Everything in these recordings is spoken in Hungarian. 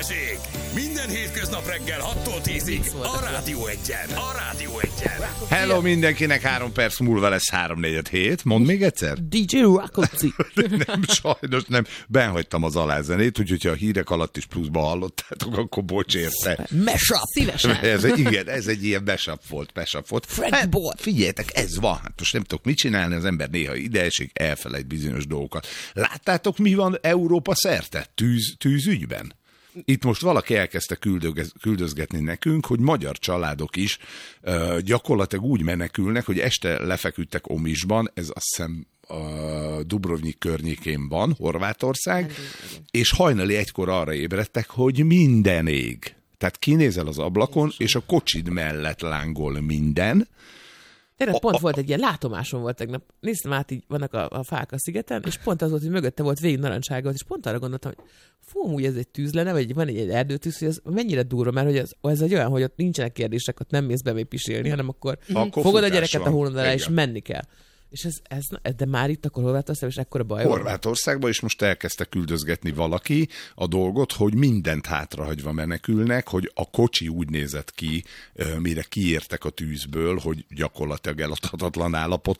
Balázsék! Minden hétköznap reggel 6-tól 10-ig a Rádió Egyen. Hello mindenkinek, 3 perc múlva lesz 3-4-7. Mondd még egyszer. DJ Rakoci. Nem, sajnos nem. Benhagytam az alázenét, úgyhogy ha a hírek alatt is pluszba hallottátok, akkor bocs érte. Mashup. Szívesen. Ez egy ilyen mashup volt. French boy. Figyeljetek, ez van. Hát most nem tudok mit csinálni, az ember néha ide esik, elfelejt bizonyos dolgokat. Láttátok, mi van Európa szerte tűzügyben? Itt most valaki elkezdte küldözgetni nekünk, hogy magyar családok is gyakorlatilag úgy menekülnek, hogy este lefeküdtek Omisban, ez azt hiszem Dubrovnik környékén van, Horvátország, és hajnali 1-kor arra ébredtek, hogy minden ég. Tehát kinézel az ablakon, és a kocsid mellett lángol minden. Tényleg pont volt egy ilyen látomásom volt tegnap. Néztem át, így vannak a fák a szigeten, és pont az volt, hogy mögötte volt végig narancsága, és pont arra gondoltam, hogy amúgy ez egy tűz lenne, vagy van egy erdőtűz, hogy ez mennyire durva, mert hogy ez egy olyan, hogy ott nincsenek kérdések, ott nem mész be még pisilni, hanem akkor fogod a gyereket a hónod alá, és menni kell. És de már itt akkor Horvátországban, és ekkora baj van. Horvátországban is most elkezdte küldözgetni valaki a dolgot, hogy mindent hátrahagyva menekülnek, hogy a kocsi úgy nézett ki, mire kiértek a tűzből, hogy gyakorlatilag eladhatatlan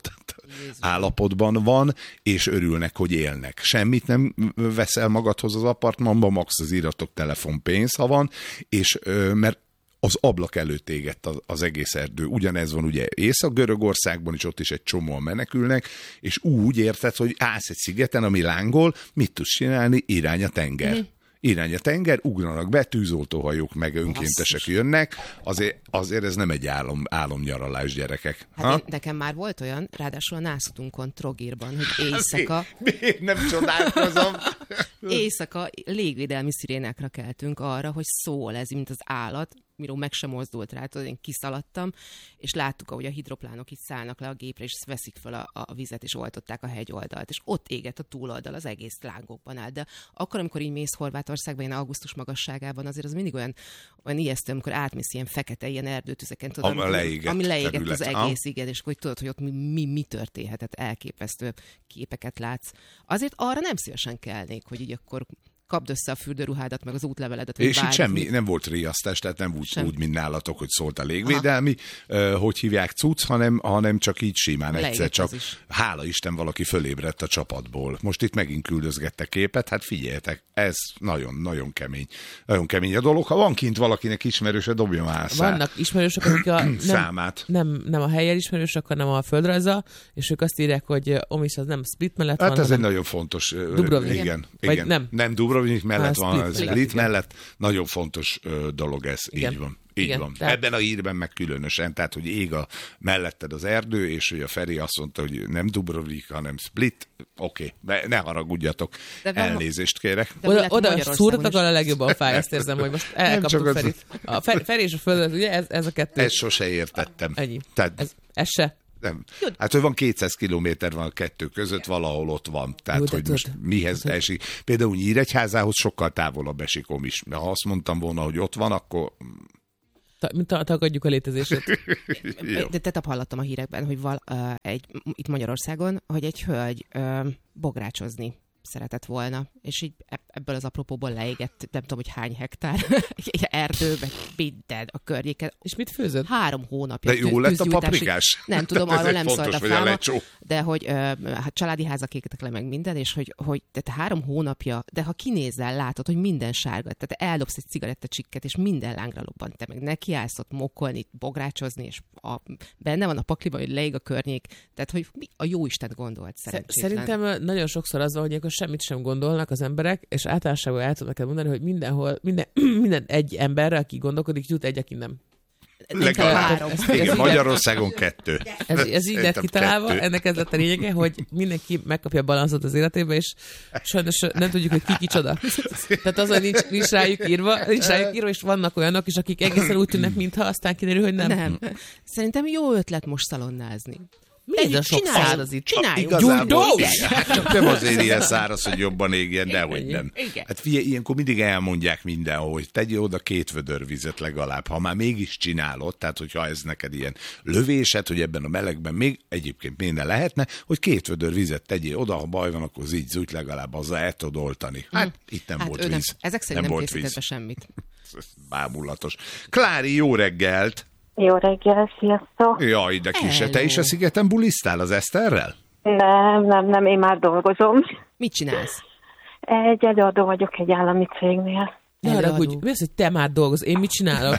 állapotban van, és örülnek, hogy élnek. Semmit nem veszel magadhoz az apartmanba, max az iratok telefonpénz, ha van, és mert az ablak előtt égett az egész erdő. Ugyanez van ugye Észak-Görögországban is, ott is egy csomóan menekülnek, és úgy érted, hogy állsz egy szigeten, ami lángol, mit tudsz csinálni? Irány a tenger. Irány a tenger, ugranak be, tűzoltóhajók meg önkéntesek jönnek, azért ez nem egy álomnyaralás, gyerekek. Hát nekem már volt olyan, ráadásul a Nászutunkon, Trogirban, hogy éjszaka... Miért nem csodálkozom? Éjszaka légvédelmi szirénákra keltünk arra, hogy szól ez, mint az állat, miről meg sem mozdult rá, tudod, én kiszaladtam, és láttuk, ahogy a hidroplánok itt szállnak le a gépre, és veszik fel a vizet, és oltották a hegyoldalt, és ott égett a túloldal, az egész lángokban áll. De akkor, amikor így mész Horvátországban, ilyen augusztus magasságában, azért az mindig olyan ijesztő, amikor átmész ilyen fekete, ilyen erdőtüzeken, tudod, ami leégett az egész, igen, és akkor tudod, hogy ott mi történhetett, elképesztő képeket látsz. Azért arra nem szívesen kelnék, hogy így akkor kapd össze a fürdőruhádat, meg az útleveledet. És itt semmi, nem volt riasztás, tehát nem úgy, mint nálatok, hogy szólt a légvédelmi, hogy hívják cucc, hanem csak így simán egyszer csak. Hála Isten, valaki fölébredt a csapatból. Most itt megint küldözgettek képet, hát figyeljetek, ez nagyon-nagyon kemény. Nagyon kemény a dolog. Ha van kint valakinek ismerőse, dobja már Vannak ismerősök, akik számát. Nem a helyen ismerősök, hanem a földrajza, és ők azt írják, hogy Omis az nem Split mellett hát van, ez egy nagyon fontos. Dubrovnik. Igen. Nem Dubrovnik mellett van, Split mellett. Nagyon fontos dolog ez. Igen. Így van. Így van. Tehát... Ebben a hírben meg különösen, tehát, hogy ég melletted az erdő, és hogy a Feri azt mondta, hogy nem Dubrovnik, hanem Split. Oké, de ne haragudjatok. Elnézést kérek. Oda szúrtak a legjobban fáj, ezt érzem, hogy most elkaptuk Ferit. A Feri és a Föld, ugye ez a kettő. Ezt sose értettem. Ennyi. Tehát... Ez se. Nem. Hát, hogy van 200 kilométer van a kettő között, valahol ott van. Tehát, hogy most mihez esik. Például Nyíregyházához sokkal távolabb esik Omis. Mert ha azt mondtam volna, hogy ott van, akkor... Tagadjuk a létezését. De tetap hallottam a hírekben, hogy itt Magyarországon, hogy egy hölgy bográcsozni szeretett volna, és így ebből az apropóból leégett, nem tudom, hogy hány hektár erdőbe, minden a környéken. És mit főzött? 3 hónapja. De jó lett a paprikás? Nem tudom, arról nem szólt a fáma, de hogy hát családi házak égtek le meg minden, és hogy tehát 3 hónapja, de ha kinézel, látod, hogy minden sárga, tehát eldobsz egy cigarettacsikket, és minden lángra lobbant, te meg nekiállsz ott mokolni, bográcsozni, és benne van a pakliban, hogy leég a környék, tehát hogy a jóisten gondolt szerencsétlen. Szerintem nagyon sokszor az van, hogy akkor semmit sem gondolnak az emberek, és általánosságban el tudom neked mondani, hogy minden egy emberre, aki gondolkodik, jut egy, aki nem. Legalább 3. Igen, Magyarországon 2. Ez így lett kitalálva, ennek ez lett a lényege, hogy mindenki megkapja a balanszot az életébe, és sajnos nem tudjuk, hogy ki kicsoda. Tehát az, hogy nincs rájuk írva, és vannak olyanok is, akik egészen úgy tűnnek, mintha aztán kiderül, hogy nem. Nem. Szerintem jó ötlet most szalonnázni. Mi ez a sok száraz itt? Csináljuk. Igazából, Gyújtós? hát csak nem azért ilyen száraz, hogy jobban égjen, dehogy nem. Igen. Hát figyelj, ilyenkor mindig elmondják mindenhol, hogy tegyél oda 2 vödör vizet legalább, ha már mégis csinálod, tehát hogyha ez neked ilyen lövésed, hogy ebben a melegben még egyébként minden lehetne, hogy 2 vödör vizet tegyél oda, ha baj van, akkor így zújt legalább azzal el tudod oltani. Hát itt nem volt víz. Ezek szerint nem volt készített be semmit. Bámulatos. Klári, jó reggelt! Jó reggel, sziasztok! Jaj, de kise, Hello. te is a szigeten bulisztál az Eszterrel? Nem, én már dolgozom. Mit csinálsz? Egy előadó vagyok egy állami cégnél. Ne haragudj, mi az, hogy te már dolgozol? Én mit csinálok?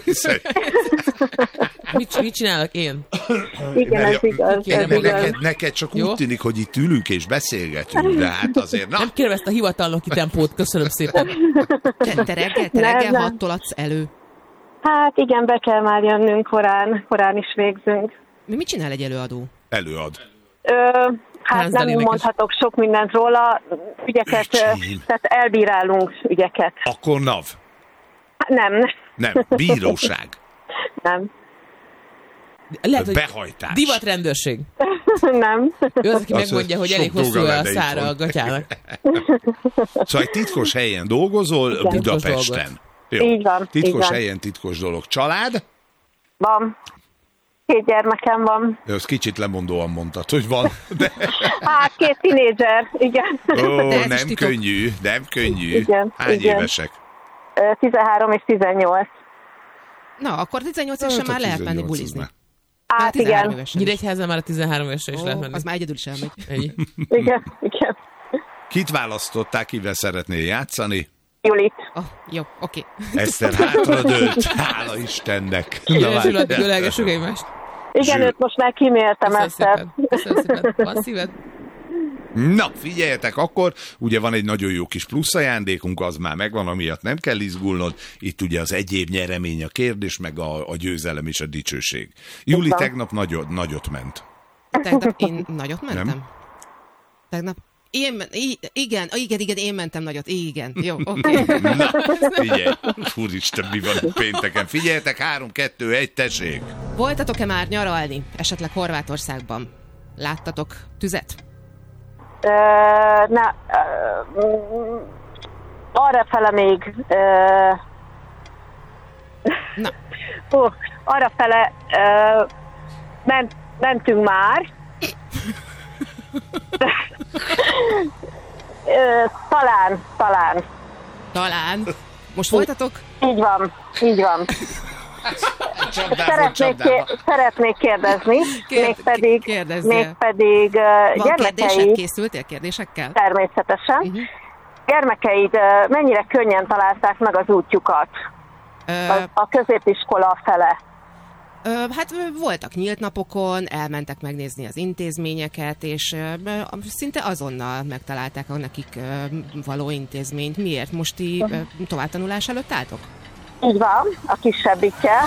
Mit csinálok én? Igen, ez igaz. Kérem, Ez igaz. Neked csak Jó? úgy tűnik, hogy itt ülünk és beszélgetünk, de hát azért, na, Nem kérem ezt a hivatalnoki tempót, köszönöm szépen. Te reggel Nem. 6-tól adsz elő. Hát igen, be kell már jönnünk korán is végzünk. Mit csinál egy előadó? előad. Hát Házdan nem énekes. mondhatok sok mindent róla, ügyeket, Öcsém. tehát elbírálunk ügyeket. Akkor NAV. Nem. Nem, bíróság. Lehet, hogy Behajtás. divatrendőrség. Nem. Ő az, aki Az megmondja, hogy sok elég hosszú dolga a lenne szára itthon. a gatyának. Szóval egy titkos helyen dolgozol Igen. Budapesten. Jó. Így van, Titkos így van. helyen titkos dolog. Család? Van. 2 gyermekem van. Ezt kicsit lemondóan mondtad, hogy van. De... Hát 2 tinédzser, igen. Ó, De ez is nem titok. könnyű, nem könnyű. Igen, Hány igen. évesek? 13 és 18. Na, akkor 18 évesen már lehet menni 18 az bulizni. már. Hát 13 igen, évesen is. Nyíregyházán már a 13 évesre is lehet menni. Az már egyedül is elmegy. Ennyi. igen. Kit választották, kivel szeretnél játszani? Julit. Oh, jó, oké. Eszter hátradőlt, hála Istennek. Na, Éresül, addig várjál. ölelgessük egymást. Igen, Zsül. őt most már kiméltem Köszönöm ezt. szépen. Köszönöm szépen. Van szíved? Na, figyeljetek, akkor ugye van egy nagyon jó kis plusz ajándékunk, az már megvan, amiatt nem kell izgulnod. Itt ugye az egyéb nyeremény a kérdés, meg a győzelem és a dicsőség. Júli van. tegnap nagyot ment. Tegnap én nagyot mentem? Nem? Tegnap igen, én mentem nagyot. Igen, jó, oké. Na, figyelj, úristen, mi van pénteken. Figyeljetek, 3, 2, 1, tessék. Voltatok-e már nyaralni, esetleg Horvátországban? Láttatok tüzet? Arra fele még... Na. Arra fele mentünk már. Talán. Most voltatok? Így van. Szeretnék kérdezni, kérdezzél. mégpedig Van kérdésed? gyermekeid, Készültél kérdésekkel? természetesen, gyermekeid mennyire könnyen találták meg az útjukat a középiskola fele? Hát voltak nyílt napokon, elmentek megnézni az intézményeket, és szinte azonnal megtalálták a nekik való intézményt. Miért? Most ti továbbtanulás előtt álltok? Így van, a kisebbikkel.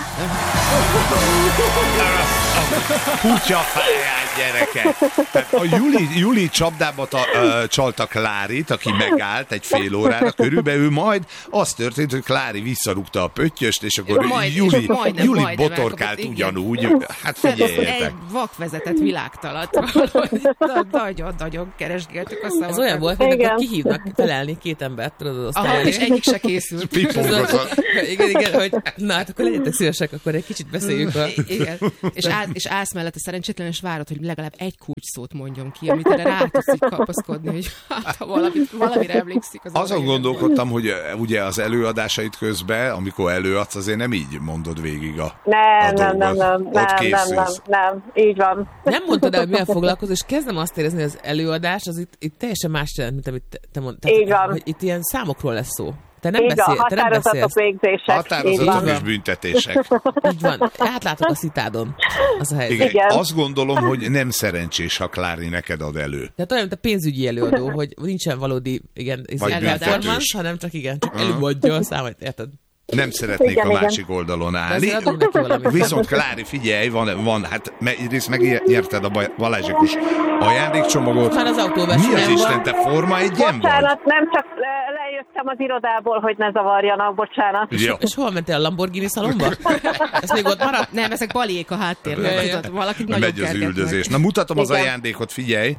Kutyafáját, gyerekek! Tehát a Júli csapdába csalta Klárit, aki megállt egy fél órára körülbelül, majd az történt, hogy Klári visszarúgta a pöttyöst, és akkor Júli botorkált igen. ugyanúgy. Hát figyeljetek! Egy vakvezetett világtalat. Nagyon keresgéltük a szavakat. Ez olyan volt, mint Igen. amikor kihívnak felelni 2 embert, tudod, az Aha, osztályra. és egyik se készült. Pipógozott. Igen, hogy na hát akkor legyetek szívesek, akkor egy kicsit beszéljünk a... Igen. És állsz mellette szerencsétlen, és várod, hogy legalább egy kulcsszót mondjon ki, amit erre rá tudsz így kapaszkodni, hogy hát, ha valamire emlékszik. Azon gondolkodtam, hogy ugye az előadásait közben, amikor előadsz, azért nem így mondod végig a dolgot. Nem, így van. Nem mondtad el, hogy milyen foglalkozol, és kezdem azt érezni, hogy az előadás az itt teljesen más jelent, mint amit te mondtad. Így van. Hogy itt ilyen számokról lesz szó. Te nem Így van, beszélsz. Te nem határozatok, beszélsz. végzések. Határozatok Így és van. büntetések. Így van. Átlátok a szitádon. Az a helyzet. Igen. Igen. Azt gondolom, hogy nem szerencsés, ha Klári neked ad elő. Tehát olyan, mint a pénzügyi előadó, hogy nincsen valódi Vagy performance, büntetős. hanem csak előadja a számait, érted? Nem szeretnék Igen, a igen. másik oldalon De állni. azért adunk neki valamit. Viszont Klári, figyelj, van hát egyrészt megnyerted a Balázsikus ajándékcsomagot. Már az autóversenyen Mi az van. Isten, te Forma 1-en vagy? Bocsánat, nem csak lejöttem kimentem az irodából, hogy ne zavarjanak, bocsánat. Jó. És hol mentél, a Lamborghini szalomba? Ez még ott maradt? Nem, ezek balék a háttérben. Ja. Valakit nagyon Megy az kergetnek. üldözés. Na, mutatom az Igen. ajándékot, figyelj!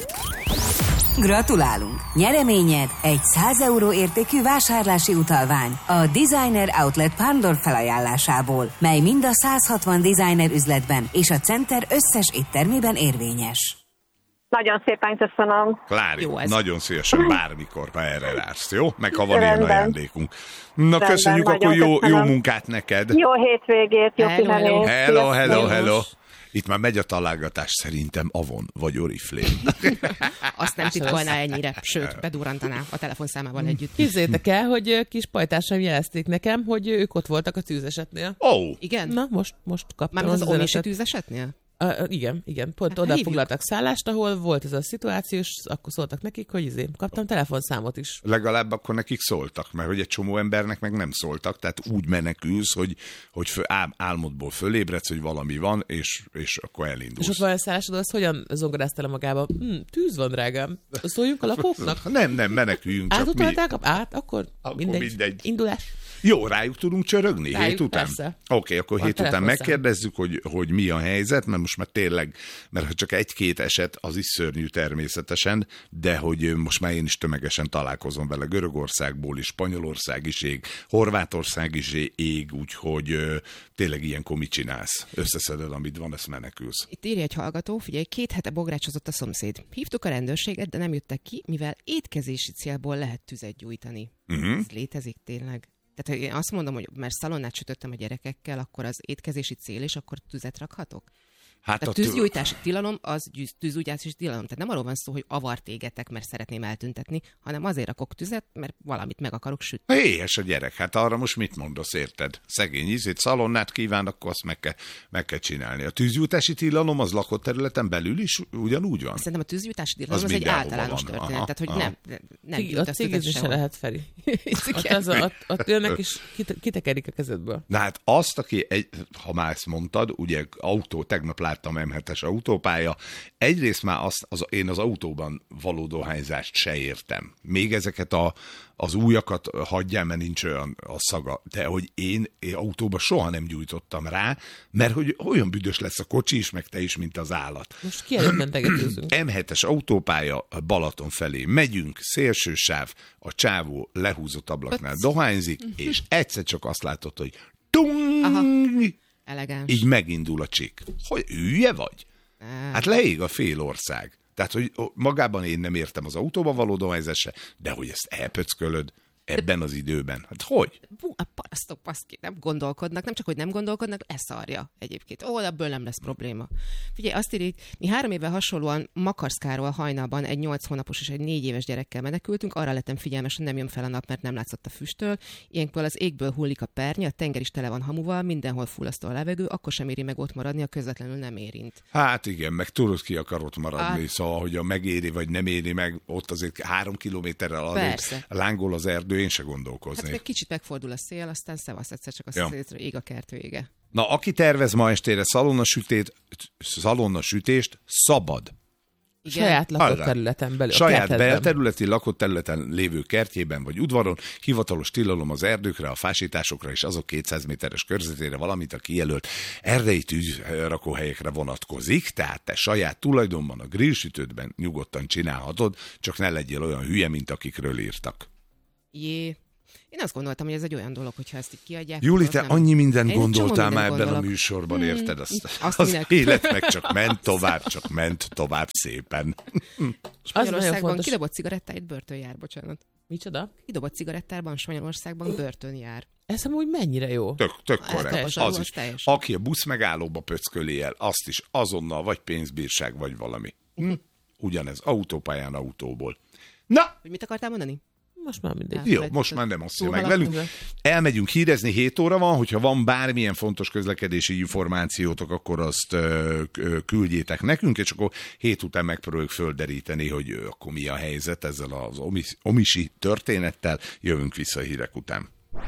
Gratulálunk! Nyereményed egy 100 euró értékű vásárlási utalvány a Designer Outlet Pándor felajánlásából, mely mind a 160 designer üzletben és a Center összes éttermében érvényes. Nagyon szépen köszönöm. Klári, Jó ez. nagyon szívesen bármikor, ha erre vársz, jó? Meg ha van ilyen Rendben. ajándékunk. Na, Rendben, köszönjük, nagyon akkor jó köszönöm. munkát neked. Jó hétvégét, jó Hello, pihenést. Hello, hello, Sziasztok. hello. Itt már megy a találgatás, szerintem Avon vagy Oriflame. Azt nem titkolná ennyire, sőt, bedurrantaná a telefonszámával együtt. Képzeljétek el, hogy kis pajtásaim jelezték nekem, hogy ők ott voltak a tűzesetnél. Igen? Na, most kaptam Mármint az Omisi üzenetet. tűzesetnél? Igen, pont Hát, oda hívjuk. foglaltak szállást, ahol volt ez a szituáció, és akkor szóltak nekik, hogy kaptam telefonszámot is. Legalább akkor nekik szóltak, mert hogy egy csomó embernek meg nem szóltak, tehát úgy menekülsz, hogy álmodból fölébredsz, hogy valami van, és akkor elindulsz. És ott van a szállásod, az hogyan zongoráztál magába? Tűz van, drágám. Szóljunk a lakóknak? Nem, meneküljünk, csak mi. Átutalták? Akkor mindegy. Indulás. Jó, rájuk tudunk csörögni Rájuk, hét után? persze. Oké, akkor A hét után telefonszám. megkérdezzük, hogy mi a helyzet, mert most már tényleg, mert ha csak egy-két eset, az is szörnyű természetesen, de hogy most már én is tömegesen találkozom vele, Görögországból is, Spanyolország is ég, Horvátország is ég, úgyhogy tényleg ilyenkor mit csinálsz? Összeszeded, amit van, ezt menekülsz. Itt írja egy hallgató, figyelj, 2 hete bográcsozott a szomszéd. Hívtuk a rendőrséget, de nem jöttek ki, mivel étkezési célból lehet tüzet gyújtani. Ez létezik tényleg? Tehát, ha én azt mondom, hogy mert szalonnát sütöttem a gyerekekkel, akkor az étkezési cél, és akkor tüzet rakhatok? Hát Tehát tűzgyújtási tilalom, az tűzgyújtási tilalom. Tehát nem arról van szó, hogy avart égetek, mert szeretném eltüntetni, hanem azért rakok tüzet, mert valamit meg akarok sütni. Éhes a gyerek, hát arra most mit mondasz, érted? Szegény ízét, szalonnát kíván, akkor azt meg kell csinálni. A tűzgyújtási tilalom az lakott területen belül is ugyanúgy van? Szerintem a tűzgyújtási tilalom Az az egy mindenhova általános van. történet. Aha, Tehát, hogy aha. nem Ott gyújtasz tüzet cégezni se sehol. lehet, Feri. Ott jönnek és kitekerik a kezedből. Na hát azt, aki, ha már ezt mondtad, ugye tegnap láttam M7-es autópálya, egyrészt már én az autóban való dohányzást se értem. Még ezeket az újakat hagyjál, mert nincs olyan a szaga. De hogy én autóba soha nem gyújtottam rá, mert hogy olyan büdös lesz a kocsi is, meg te is, mint az állat. Most ki előtt mentegetőzünk. M7-es autópálya Balaton felé megyünk, szélső sáv, a csávó lehúzott ablaknál dohányzik, és egyszer csak azt látod, hogy tung, Elegáns. így megindul a csik. Hogy hülye vagy? Hát leég a fél ország. Tehát, hogy magában én nem értem az autóban való dohányzást, de hogy ezt elpöckölöd ebben az időben. Hát hogy? A parasztok baszki, nem gondolkodnak, nem csak, hogy nem gondolkodnak, leszarja egyébként. Ebből nem lesz probléma. Figyelj, azt írjuk, mi 3 éve hasonlóan Makarszkáról hajnalban egy 8 hónapos és egy 4 éves gyerekkel menekültünk, arra lettem figyelmes, hogy nem jön fel a nap, mert nem látszott a füsttől. Ilyenkor az égből hullik a pernye, a tenger is tele van hamuval, mindenhol fullasztó a levegő, akkor sem éri meg ott maradni, a közvetlenül nem érint. Hát igen, meg tudod, ki akar ott maradni, Hát. szóval, hogy a megéri vagy nem éri meg, ott azért 3 kilométerrel arra Persze. lángol az erdő, én se Hát gondolkoznék. meg kicsit megfordul a szél, aztán szevasz egyszer csak Ja. a ég a kert vége. Na, aki tervez ma estére szalonnasütést, szabad. Igen. Saját lakott Hallá. területen belül. a Saját kertedben. belterületi lakott területen lévő kertjében vagy udvaron hivatalos tilalom az erdőkre, a fásításokra és azok 200 méteres körzetére, valamint a kijelölt erdei tűzrakóhelyekre vonatkozik, tehát te saját tulajdonban a grillsütődben nyugodtan csinálhatod, csak ne legyél olyan hülye, mint akikről írtak. Én azt gondoltam, hogy ez egy olyan dolog, hogyha ezt így kiadják. Júli, akkor te nem. annyi mindent Én egy csomó gondoltál már mindent ebben a gondolok. műsorban, érted? azt Az minek? élet meg csak ment tovább szépen. Az nagyon Spanyolországban fontos. kidobott cigarettáit börtön jár, bocsánat. Micsoda? Kidobott cigarettában Spanyolországban börtön jár. Ez amúgy mennyire jó. Tök korrekt. teljesen, Az az is. teljesen. Aki a busz megállóba pöcköli el, azt is azonnal vagy pénzbírság, vagy valami. Ugyanez autópályán autóból. Na, Hogy mit akartál mondani? Most már mindegy. Hát. jó, Vagy- most már nem osztja meg Túlhaladtunk. velünk. Elmegyünk hírezni, 7 óra van, hogyha van bármilyen fontos közlekedési információtok, akkor azt küldjétek nekünk, és akkor 7 után megpróbáljuk földeríteni, hogy akkor mi a helyzet ezzel az omisi történettel. Jövünk vissza a hírek után.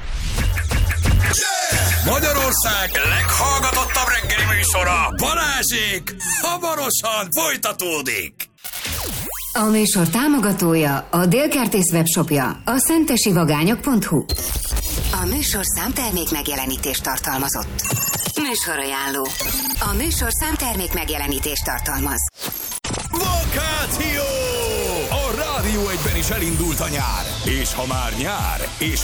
Magyarország leghallgatottabb reggeli műsora, Balázsék, hamarosan folytatódik. A műsor támogatója, a Délkertész webshopja, a szentesivagányok.hu. A műsor számtermék megjelenítést tartalmazott. Műsorajánló. A műsor számtermék megjelenítést tartalmaz. Vakáció! A Rádió Egyben is elindult a nyár. És ha már nyár, és